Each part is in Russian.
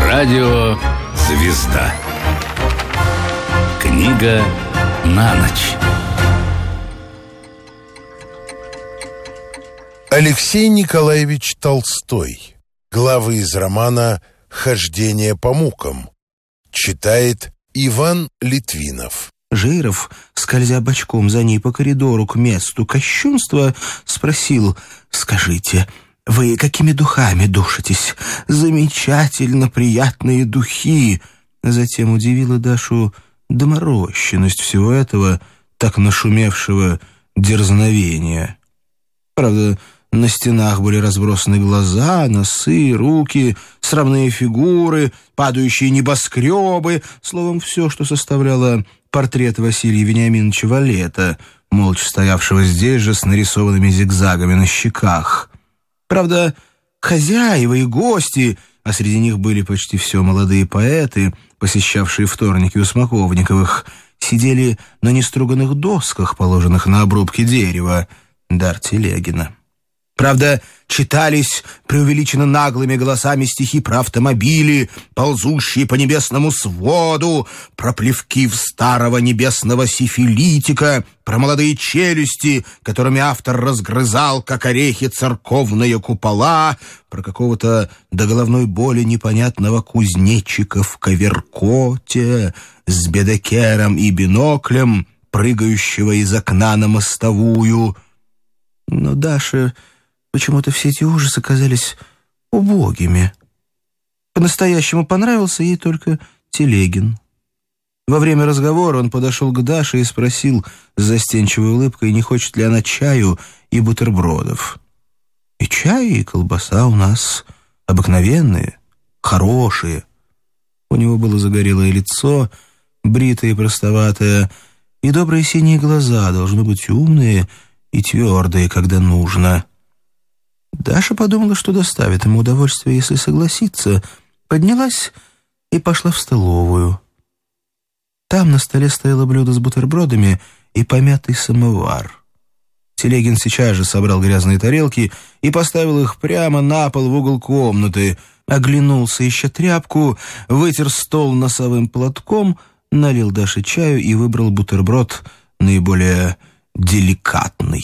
Радио «Звезда». Книга на ночь. Алексей Николаевич Толстой. Главы из романа «Хождение по мукам». Читает Иван Литвинов. Жиров, скользя бочком за ней по коридору к месту кощунства, спросил: «Скажите, вы какими духами душитесь? Замечательно приятные духи!» Затем удивила Дашу доморощенность всего этого, так нашумевшего дерзновения. Правда, на стенах были разбросаны глаза, носы, руки, срамные фигуры, падающие небоскребы, словом, все, что составляло портрет Василия Вениаминовича Валета, молча стоявшего здесь же с нарисованными зигзагами на щеках. Правда, хозяева и гости, а среди них были почти все молодые поэты, посещавшие вторники у Смоковниковых, сидели на неструганных досках, положенных на обрубки дерева, дар Телегина. Правда, читались преувеличенно наглыми голосами стихи про автомобили, ползущие по небесному своду, про плевки в старого небесного сифилитика, про молодые челюсти, которыми автор разгрызал, как орехи, церковные купола, про какого-то до головной боли непонятного кузнечика в коверкоте с бедекером и биноклем, прыгающего из окна на мостовую. Но Даша... Почему-то все эти ужасы казались убогими. По-настоящему понравился ей только Телегин. Во время разговора он подошел к Даше и спросил с застенчивой улыбкой, не хочет ли она чаю и бутербродов. «И чай, и колбаса у нас обыкновенные, хорошие». У него было загорелое лицо, бритое и простоватое, и добрые синие глаза, должно быть умные и твердые, когда нужно. Даша подумала, что доставит ему удовольствие, если согласится, поднялась и пошла в столовую. Там на столе стояло блюдо с бутербродами и помятый самовар. Телегин сейчас же собрал грязные тарелки и поставил их прямо на пол в угол комнаты, оглянулся, ища тряпку, вытер стол носовым платком, налил Даше чаю и выбрал бутерброд наиболее деликатный.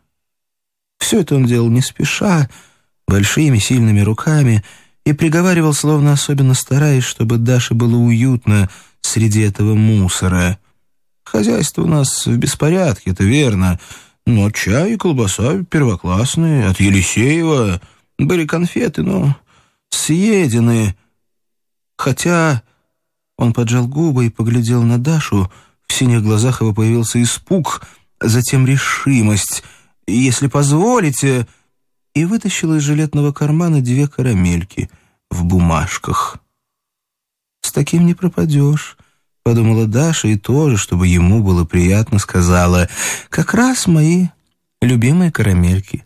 Все это он делал не спеша, большими сильными руками, и приговаривал, словно особенно стараясь, чтобы Даше было уютно среди этого мусора. «Хозяйство у нас в беспорядке, это верно, но чай и колбаса первоклассные, от Елисеева, были конфеты, но съедены. Хотя...» Он поджал губы и поглядел на Дашу, в синих глазах его появился испуг, затем решимость — «Если позволите», и вытащил из жилетного кармана 2 карамельки в бумажках. «С таким не пропадешь», — подумала Даша, и тоже, чтобы ему было приятно, сказала: «Как раз мои любимые карамельки».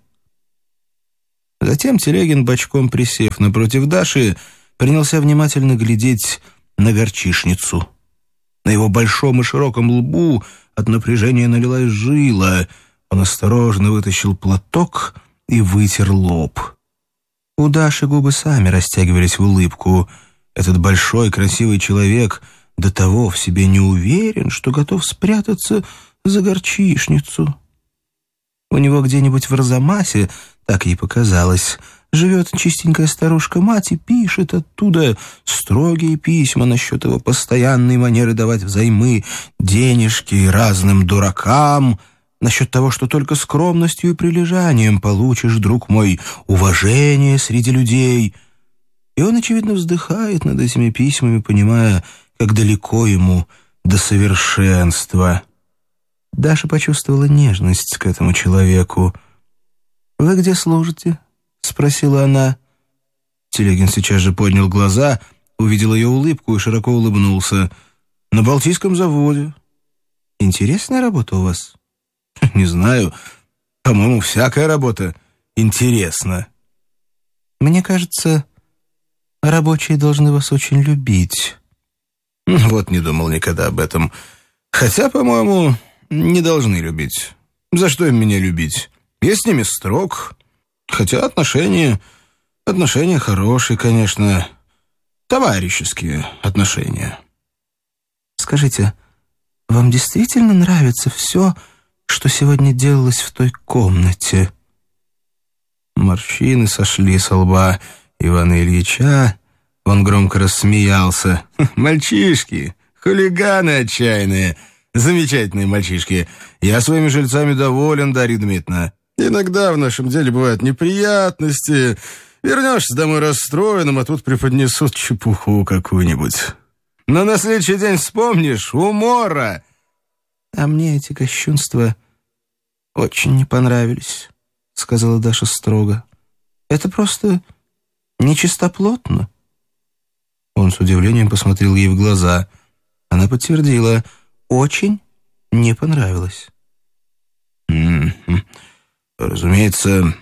Затем Телегин, бочком присев напротив Даши, принялся внимательно глядеть на горчишницу. На его большом и широком лбу от напряжения налилась жила. Он осторожно вытащил платок и вытер лоб. У Даши губы сами растягивались в улыбку. Этот большой красивый человек до того в себе не уверен, что готов спрятаться за горчишницу. У него где-нибудь в Арзамасе, так ей показалось, живет чистенькая старушка-мать и пишет оттуда строгие письма насчет его постоянной манеры давать взаймы денежки разным дуракам, насчет того, что только скромностью и прилежанием получишь, друг мой, уважение среди людей. И он, очевидно, вздыхает над этими письмами, понимая, как далеко ему до совершенства. Даша почувствовала нежность к этому человеку. «Вы где служите?» — спросила она. Телегин сейчас же поднял глаза, увидел ее улыбку и широко улыбнулся. «На Балтийском заводе». «Интересная работа у вас?» «Не знаю. По-моему, всякая работа интересна». «Мне кажется, рабочие должны вас очень любить». «Вот не думал никогда об этом. Хотя, по-моему, не должны любить. За что им меня любить? Я с ними строг. Хотя отношения хорошие, конечно. товарищеские отношения. Скажите, вам действительно нравится все, что сегодня делалось в той комнате?» Морщины сошли со лба Ивана Ильича. Он громко рассмеялся. «Мальчишки, хулиганы отчаянные, замечательные мальчишки. Я своими жильцами доволен, Дарья Дмитриевна. Иногда в нашем деле бывают неприятности. Вернешься домой расстроенным, а тут преподнесут чепуху какую-нибудь. Но на следующий день вспомнишь — умора». «А мне эти кощунства очень не понравились», — сказала Даша строго. «Это просто нечистоплотно». Он с удивлением посмотрел ей в глаза. Она подтвердила: «Очень не понравилось». «Разумеется,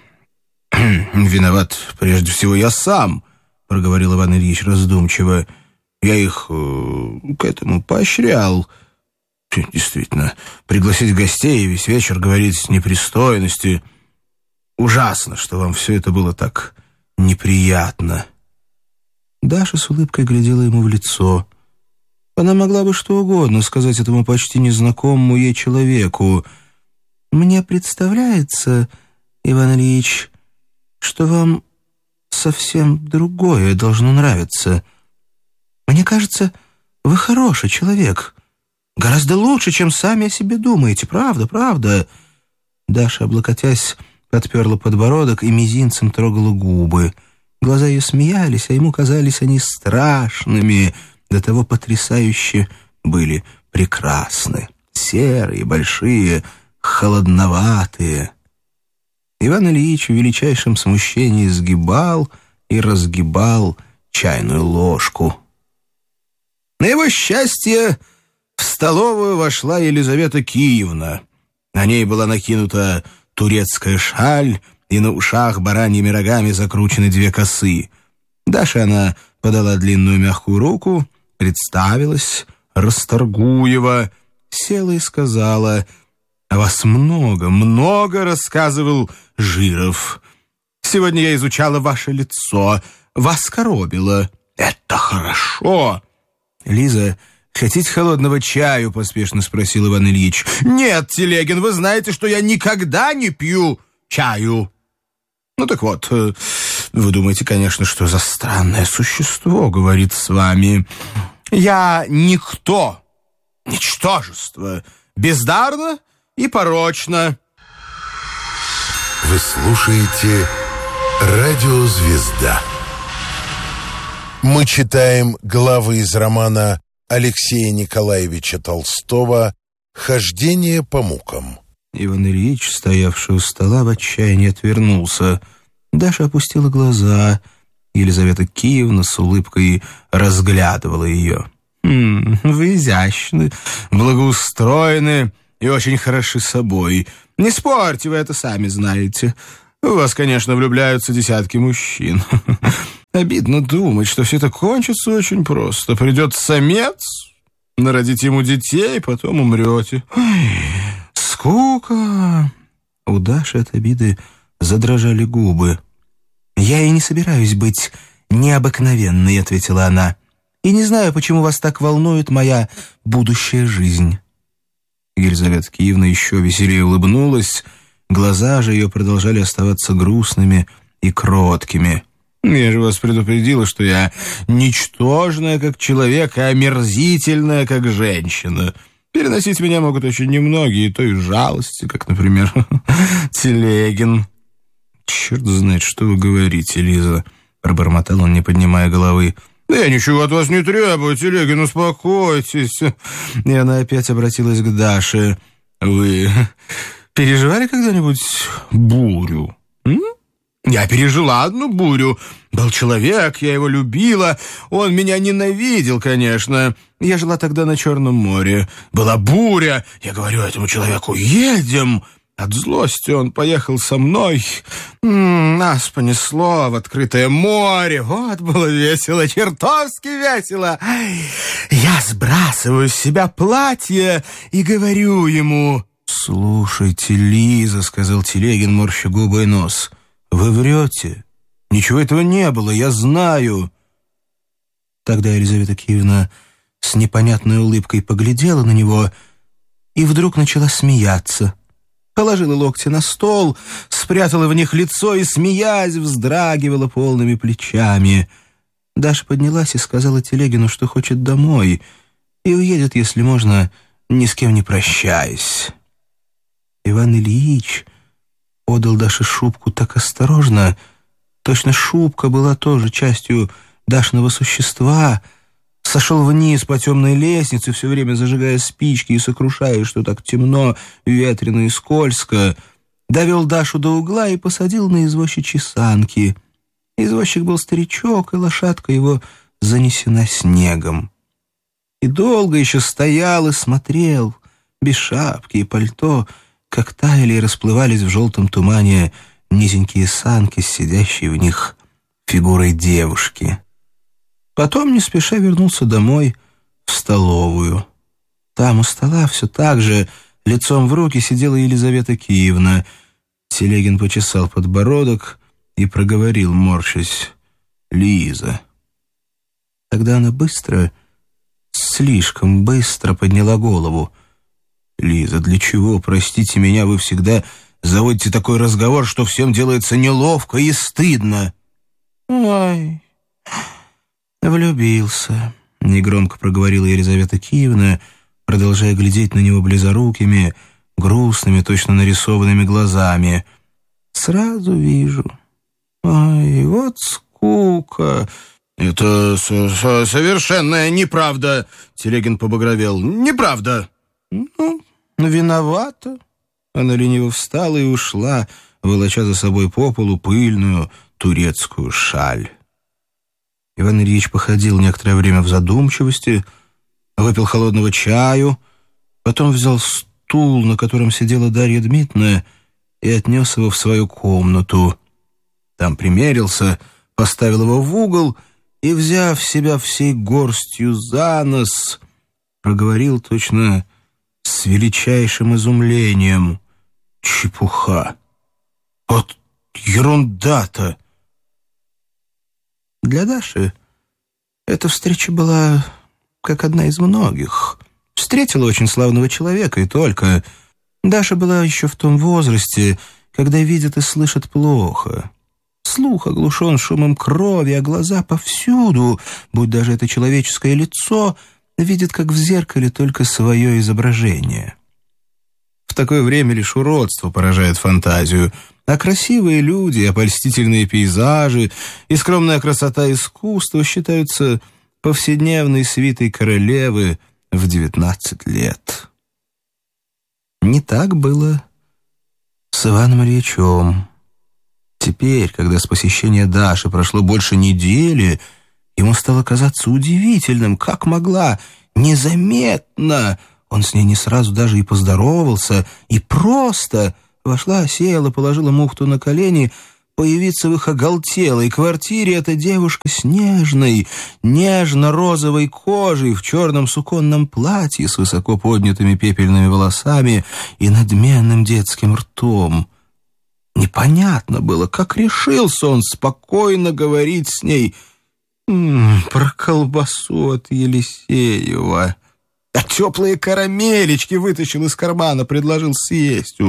виноват прежде всего я сам», — проговорил Иван Ильич раздумчиво. «Я их к этому поощрял. Действительно, пригласить гостей и весь вечер говорить непристойности. Ужасно, что вам все это было так неприятно». Даша с улыбкой глядела ему в лицо. Она могла бы что угодно сказать этому почти незнакомому ей человеку. «Мне представляется, Иван Ильич, что вам совсем другое должно нравиться. Мне кажется, вы хороший человек. Гораздо лучше, чем сами о себе думаете. Правда, правда». Даша, облокотясь, подперла подбородок и мизинцем трогала губы. Глаза ее смеялись, а ему казались они страшными. До того потрясающе были прекрасны. Серые, большие, холодноватые. Иван Ильич в величайшем смущении сгибал и разгибал чайную ложку. На его счастье в столовую вошла Елизавета Киевна. На ней была накинута турецкая шаль, и на ушах бараньими рогами закручены 2 косы. Даше она подала длинную мягкую руку, представилась, Расторгуева, села и сказала: «О вас много, много рассказывал Жиров. Сегодня я изучала ваше лицо, вас коробило. Это хорошо». «Лиза, хотите холодного чаю?» — поспешно спросил Иван Ильич. «Нет, Телегин, вы знаете, что я никогда не пью чаю». «Ну так вот, вы думаете, конечно, что за странное существо говорит с вами. Я никто, ничтожество, бездарно и порочно». Вы слушаете «Радио Звезда». Мы читаем главы из романа Алексея Николаевича Толстого «Хождение по мукам». Иван Ильич, стоявший у стола, в отчаянии отвернулся. Даша опустила глаза. Елизавета Киевна с улыбкой разглядывала ее. «Вы изящны, благоустроены и очень хороши собой. Не спорьте, вы это сами знаете. У вас, конечно, влюбляются десятки мужчин. Обидно думать, что все это кончится очень просто. Придет самец, народите ему детей, потом умрете. Ой, скука!» У Даши от обиды задрожали губы. «Я и не собираюсь быть необыкновенной», — ответила она. «И не знаю, почему вас так волнует моя будущая жизнь». Елизавета Киевна еще веселее улыбнулась. Глаза же ее продолжали оставаться грустными и кроткими. «Я же вас предупредила, что я ничтожная как человек и омерзительная как женщина. Переносить меня могут очень немногие, и то из жалости, как, например, Телегин». «Черт знает, что вы говорите, Лиза», — пробормотал он, не поднимая головы. «Да я ничего от вас не требую, Телегин, успокойтесь». И она опять обратилась к Даше. «Вы переживали когда-нибудь бурю?» «Я пережила одну бурю. Был человек, я его любила. Он меня ненавидел, конечно. Я жила тогда на Черном море. Была буря. Я говорю этому человеку: едем». От злости он поехал со мной. Нас понесло в открытое море. Вот было весело, чертовски весело. Я сбрасываю с себя платье и говорю ему: «Слушайте, Лиза», — сказал Телегин, морща губы и нос, — «вы врете. Ничего этого не было, я знаю». Тогда Елизавета Киевна с непонятной улыбкой поглядела на него и вдруг начала смеяться. Положила локти на стол, спрятала в них лицо и, смеясь, вздрагивала полными плечами. Даша поднялась и сказала Телегину, что хочет домой, и уедет, если можно, ни с кем не прощаясь. Иван Ильич подал Даше шубку так осторожно, точно шубка была тоже частью Дашиного существа, сошел вниз по темной лестнице, все время зажигая спички и сокрушая, что так темно, ветрено и скользко, довел Дашу до угла и посадил на извозчичьи санки. Извозчик был старичок, и лошадка его занесена снегом. И долго еще стоял и смотрел, без шапки и пальто, как таяли и расплывались в желтом тумане низенькие санки с сидящей в них фигурой девушки. Потом не спеша вернулся домой, в столовую. Там у стола все так же, лицом в руки, сидела Елизавета Киевна. Телегин почесал подбородок и проговорил, морщась: «Лиза». Тогда она быстро, слишком быстро подняла голову. «Лиза, для чего, простите меня, вы всегда заводите такой разговор, что всем делается неловко и стыдно?» «Ой, влюбился», — негромко проговорила Елизавета Киевна, продолжая глядеть на него близорукими, грустными, точно нарисованными глазами. «Сразу вижу. Ой, вот скука». «Это совершенная неправда», — Телегин побагровел. «Неправда». «Ну, виновата». Она лениво встала и ушла, волоча за собой по полу пыльную турецкую шаль. Иван Ильич походил некоторое время в задумчивости, выпил холодного чаю, потом взял стул, на котором сидела Дарья Дмитриевна, и отнес его в свою комнату. Там примерился, поставил его в угол и, взяв себя всей горстью за нос, проговорил точно с величайшим изумлением: «Чепуха! Вот ерунда-то!» Для Даши эта встреча была как одна из многих. Встретила очень славного человека, и только. Даша была еще в том возрасте, когда видит и слышит плохо. Слух оглушен шумом крови, а глаза повсюду, будь даже это человеческое лицо, видит, как в зеркале, только свое изображение. В такое время лишь уродство поражает фантазию, а красивые люди, обольстительные пейзажи и скромная красота искусства считаются повседневной свитой королевы в 19 лет. Не так было с Иваном Ильичем. Теперь, когда с посещения Даши прошло больше недели, ему стало казаться удивительным, как могла незаметно, он с ней не сразу даже и поздоровался, и просто вошла, села, положила мухту на колени, появиться в их оголтелой квартире эта девушка с нежной, нежно-розовой кожей, в черном суконном платье с высоко поднятыми пепельными волосами и надменным детским ртом. Непонятно было, как решился он спокойно говорить с ней про колбасу от Елисеева. А теплые карамелечки вытащил из кармана, предложил съесть.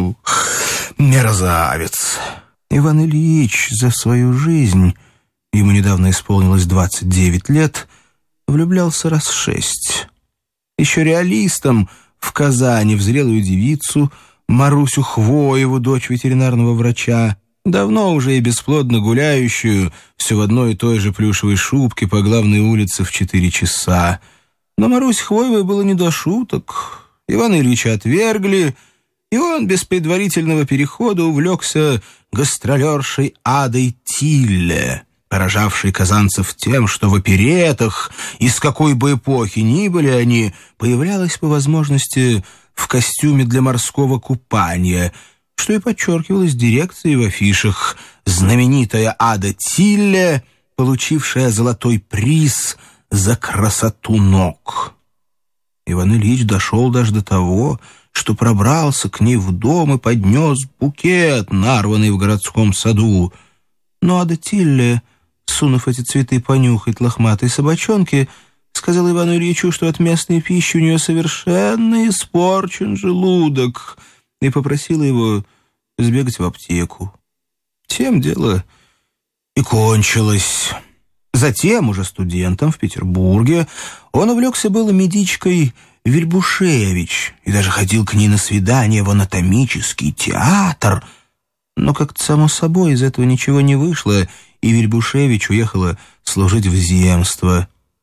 Мерзавец! Иван Ильич за свою жизнь, ему недавно исполнилось 29 лет, влюблялся раз 6. Еще реалистом в Казани в зрелую девицу Марусю Хвоеву, дочь ветеринарного врача, давно уже и бесплодно гуляющую, все в одной и той же плюшевой шубке по главной улице в 4 часа. Но Марусе Хвоевой было не до шуток. Ивана Ильича отвергли, и он без предварительного перехода увлекся гастролершей Адой Тилле, поражавшей казанцев тем, что в оперетах, из какой бы эпохи ни были они, появлялась по возможности в костюме для морского купания, что и подчеркивалось дирекцией в афишах. Знаменитая Ада Тилле, получившая золотой приз за красоту ног. Иван Ильич дошел даже до того, что пробрался к ней в дом и поднес букет, нарванный в городском саду. Но Ада Тилле сунув эти цветы понюхать лохматой собачонке, сказал Ивану Ильичу, что от местной пищи у нее совершенно испорчен желудок, и попросила его сбегать в аптеку. Тем дело и кончилось. Затем, уже студентом в Петербурге, он увлекся было медичкой Вельбушевич и даже ходил к ней на свидание в анатомический театр. Но как-то само собой из этого ничего не вышло, и Вельбушевич уехала служить в земство.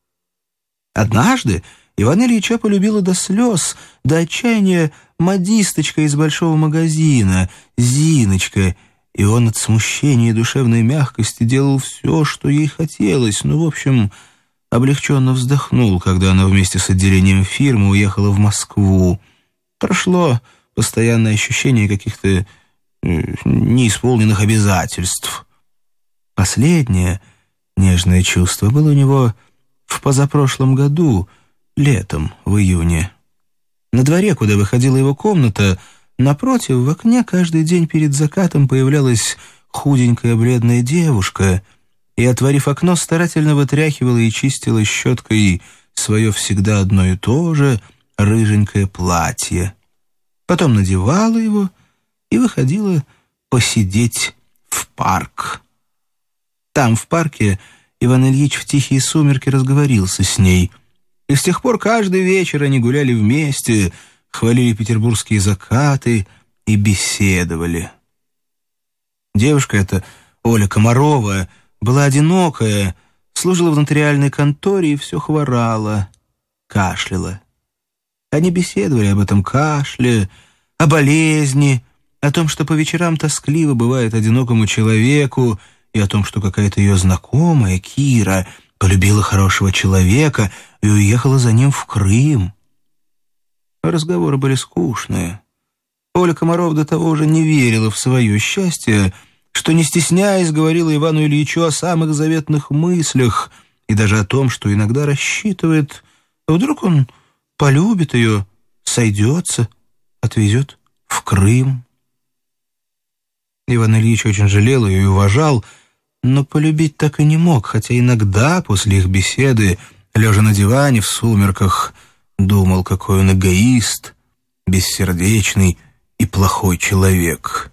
Однажды Ивана Ильича полюбила до слез, до отчаяния модисточка из большого магазина, Зиночка, и он от смущения и душевной мягкости делал все, что ей хотелось, но, в общем, облегченно вздохнул, когда она вместе с отделением фирмы уехала в Москву. Прошло постоянное ощущение каких-то неисполненных обязательств. Последнее нежное чувство было у него в позапрошлом году, летом, в июне. На дворе, куда выходила его комната, напротив, в окне каждый день перед закатом появлялась худенькая бледная девушка и, отворив окно, старательно вытряхивала и чистила щеткой свое всегда одно и то же рыженькое платье. Потом надевала его и выходила посидеть в парк. Там, в парке, Иван Ильич в тихие сумерки разговорился с ней, и с тех пор каждый вечер они гуляли вместе, хвалили петербургские закаты и беседовали. Девушка эта, Оля Комарова, была одинокая, служила в нотариальной конторе и все хворала, кашляла. Они беседовали об этом кашле, о болезни, о том, что по вечерам тоскливо бывает одинокому человеку, и о том, что какая-то ее знакомая, Кира, полюбила хорошего человека и уехала за ним в Крым. Разговоры были скучные. Оля Комарова до того уже не верила в свое счастье, что, не стесняясь, говорила Ивану Ильичу о самых заветных мыслях и даже о том, что иногда рассчитывает, вдруг он полюбит ее, сойдется, отвезет в Крым. Иван Ильич очень жалел ее и уважал, но полюбить так и не мог, хотя иногда после их беседы, лежа на диване в сумерках, думал, какой он эгоист, бессердечный и плохой человек.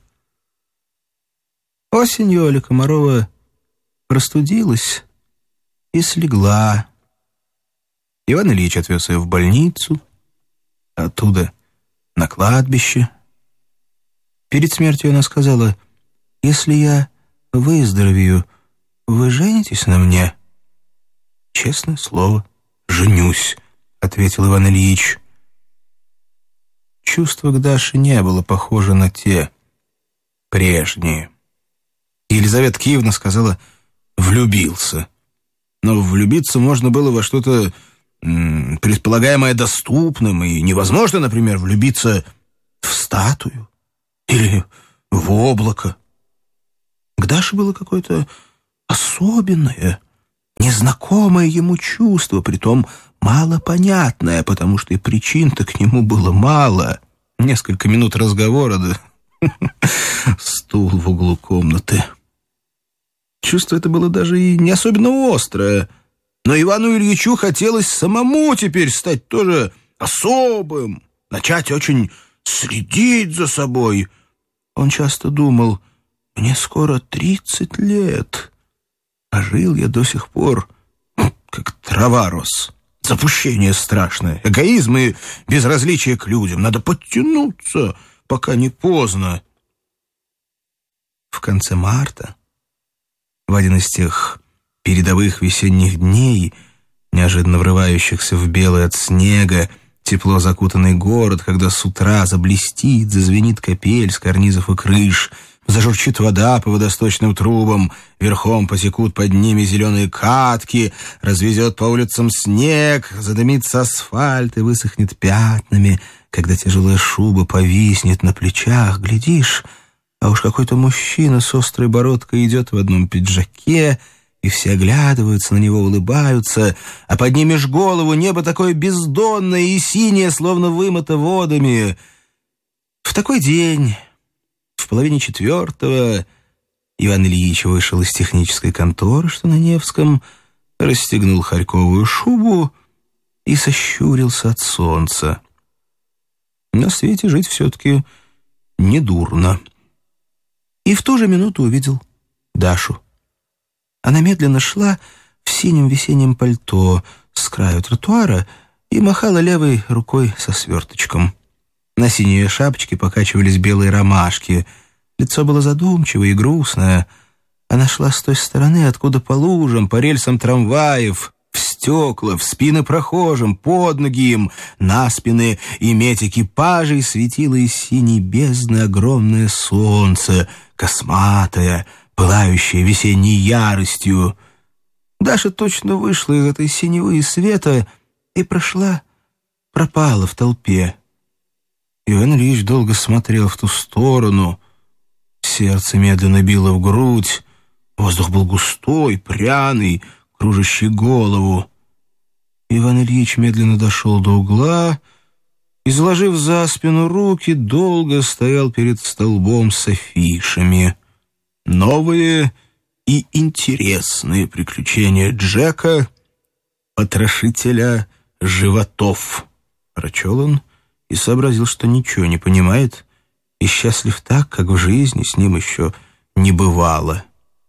Осенью Оля Комарова простудилась и слегла. Иван Ильич отвез ее в больницу, оттуда на кладбище. Перед смертью она сказала: «Если я выздоровею, вы женитесь на мне?» «Честное слово, женюсь», — ответил Иван Ильич. Чувство к Даше не было похоже на те прежние. Елизавета Киевна сказала «влюбился». Но влюбиться можно было во что-то предполагаемое доступным, и невозможно, например, влюбиться в статую или в облако. К Даше было какое-то особенное, незнакомое ему чувство, притом малопонятное, потому что и причин-то к нему было мало. Несколько минут разговора, да стул в углу комнаты. Чувство это было даже и не особенно острое, но Ивану Ильичу хотелось самому теперь стать тоже особым, начать очень следить за собой. Он часто думал: мне скоро 30 лет, а жил я до сих пор, как трава рос. Запущение страшное, эгоизм и безразличие к людям. Надо подтянуться, пока не поздно. В конце марта, в один из тех передовых весенних дней, неожиданно врывающихся в белый от снега, тепло закутанный город, когда с утра заблестит, зазвенит капель с карнизов и крыш, зажурчит вода по водосточным трубам, верхом посекут под ними зеленые катки, развезет по улицам снег, задымится асфальт и высохнет пятнами, когда тяжелая шуба повиснет на плечах, глядишь, а уж какой-то мужчина с острой бородкой идет в одном пиджаке, и все оглядываются на него, улыбаются, а поднимешь голову, небо такое бездонное и синее, словно вымыто водами. В такой день, в половине 4, Иван Ильич вышел из технической конторы, что на Невском, расстегнул харьковую шубу и сощурился от солнца. На свете жить все-таки недурно. И в ту же минуту увидел Дашу. Она медленно шла в синем весеннем пальто с краю тротуара и махала левой рукой со сверточком. На синей шапочке покачивались белые ромашки. Лицо было задумчивое и грустное. Она шла с той стороны, откуда по лужам, по рельсам трамваев, в стекла, в спины прохожим, под ноги им, на спины и медь экипажей светило из синей бездны огромное солнце, косматое, пылающее весенней яростью. Даша точно вышла из этой синевы и света и пропала в толпе. Иван Ильич долго смотрел в ту сторону. Сердце медленно било в грудь. Воздух был густой, пряный, кружащий голову. Иван Ильич медленно дошел до угла и, заложив за спину руки, долго стоял перед столбом с афишами. Новые и интересные приключения Джека, потрошителя животов. Прочел он и сообразил, что ничего не понимает, и счастлив так, как в жизни с ним еще не бывало.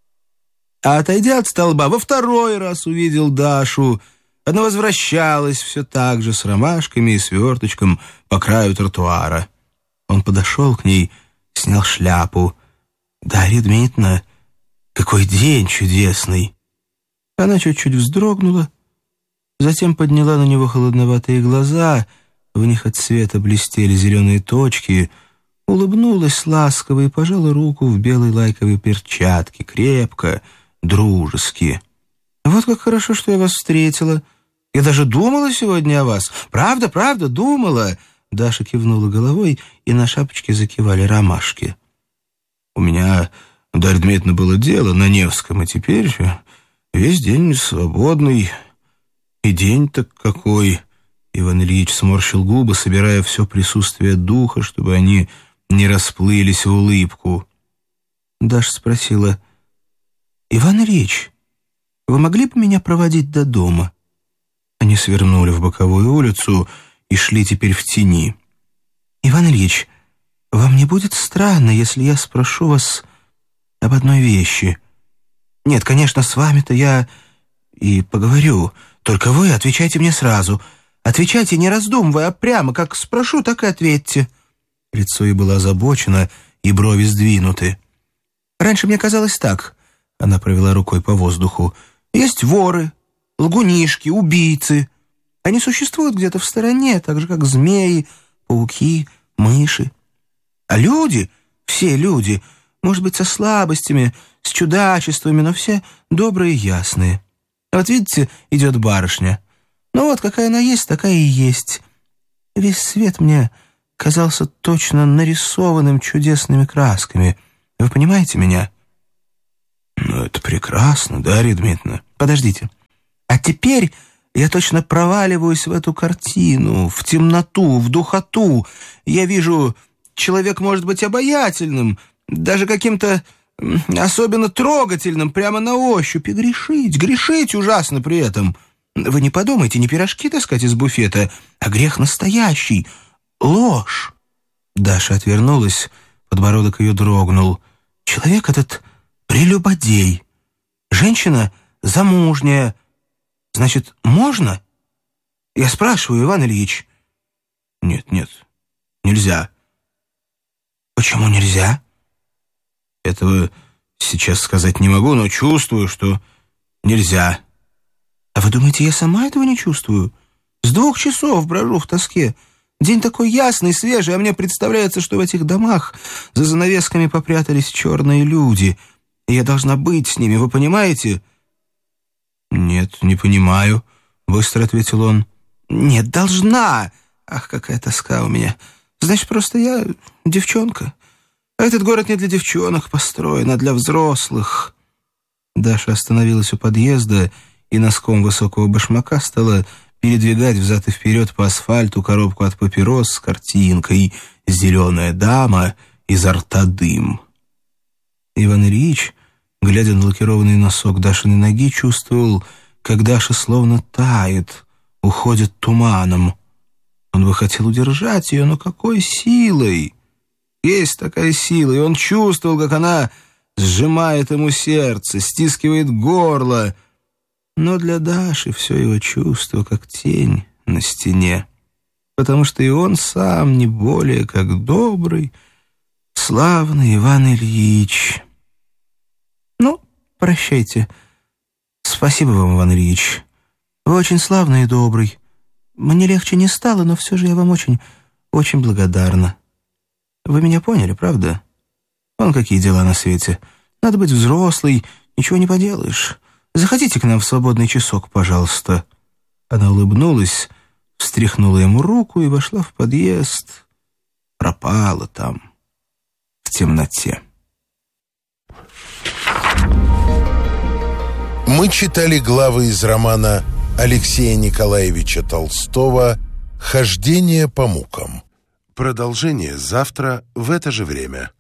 А отойдя от столба, во второй раз увидел Дашу. Она возвращалась все так же с ромашками и сверточком по краю тротуара. Он подошел к ней, снял шляпу. «Дарья Дмитриевна, какой день чудесный!» Она чуть-чуть вздрогнула, затем подняла на него холодноватые глаза, в них от света блестели зеленые точки, улыбнулась ласково и пожала руку в белой лайковой перчатке, крепко, дружески. «Вот как хорошо, что я вас встретила. Я даже думала сегодня о вас. Правда, правда, думала!» Даша кивнула головой, и на шапочке закивали ромашки. «У меня, Дарья Дмитриевна, было дело на Невском, и теперь весь день свободный. И день-то какой!» Иван Ильич сморщил губы, собирая все присутствие духа, чтобы они не расплылись в улыбку. Даша спросила: «Иван Ильич, вы могли бы меня проводить до дома?» Они свернули в боковую улицу и шли теперь в тени. «Иван Ильич, вам не будет странно, если я спрошу вас об одной вещи? Нет, конечно, с вами-то я и поговорю. Только вы отвечайте мне сразу. Отвечайте, не раздумывая, а прямо, как спрошу, так и ответьте». Лицо ей было озабочено, и брови сдвинуты. «Раньше мне казалось так», — она провела рукой по воздуху, «есть воры, лгунишки, убийцы. Они существуют где-то в стороне, так же, как змеи, пауки, мыши. А люди, все люди, может быть, со слабостями, с чудачествами, но все добрые и ясные. Вот видите, идет барышня. Ну вот, какая она есть, такая и есть. Весь свет мне казался точно нарисованным чудесными красками. Вы понимаете меня?» «Ну, это прекрасно, Дарья Дмитриевна». «Подождите. А теперь я точно проваливаюсь в эту картину, в темноту, в духоту. Я вижу, человек может быть обаятельным, даже каким-то особенно трогательным, прямо на ощупь, и грешить ужасно при этом. Вы не подумайте, не пирожки таскать из буфета, а грех настоящий, ложь». Даша отвернулась, подбородок ее дрогнул. «Человек этот прелюбодей, женщина замужняя. Значит, можно? Я спрашиваю, Иван Ильич». «Нет, нельзя». «Почему нельзя?» «Этого сейчас сказать не могу, но чувствую, что нельзя». «А вы думаете, я сама этого не чувствую? С 2 часов брожу в тоске. День такой ясный, свежий, а мне представляется, что в этих домах за занавесками попрятались черные люди, и я должна быть с ними, вы понимаете?» «Нет, не понимаю», — быстро ответил он. «Нет, должна! Ах, какая тоска у меня! Значит, просто я девчонка. А этот город не для девчонок построен, а для взрослых». Даша остановилась у подъезда и носком высокого башмака стала передвигать взад и вперед по асфальту коробку от папирос с картинкой «Зеленая дама, изо рта дым». Иван Ильич Глядя на лакированный носок Дашиной ноги, чувствовал, как Даша словно тает, уходит туманом. Он бы хотел удержать ее, но какой силой? Есть такая сила, и он чувствовал, как она сжимает ему сердце, стискивает горло. Но для Даши все его чувство как тень на стене, потому что и он сам не более как добрый, славный Иван Ильич. Ну, прощайте. Спасибо вам, Иван Ильич. Вы очень славный и добрый. Мне легче не стало, но все же я вам очень, очень благодарна. Вы меня поняли, правда? Вон какие дела на свете. Надо быть взрослой, ничего не поделаешь. Заходите к нам в свободный часок, пожалуйста». Она улыбнулась, встряхнула ему руку и вошла в подъезд. Пропала там, в темноте. Мы читали главы из романа Алексея Николаевича Толстого «Хождение по мукам». Продолжение завтра в это же время.